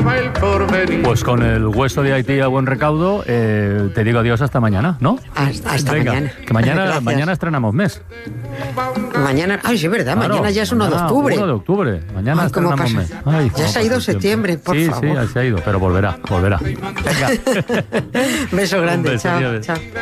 Pues con el hueso de Haití a buen recaudo, te digo adiós hasta mañana, ¿no? Hasta Venga, mañana. Que mañana estrenamos mes. Mañana, ay, sí, es verdad, Claro, mañana ya es 1 de octubre. 1 de octubre, mañana Ay, ¿cómo estrenamos pasa? mes. Ay, Ya se ha ido septiembre, por favor. Sí, se ha ido, pero volverá. Venga. Beso grande, Un beso, chao, adiós. chao.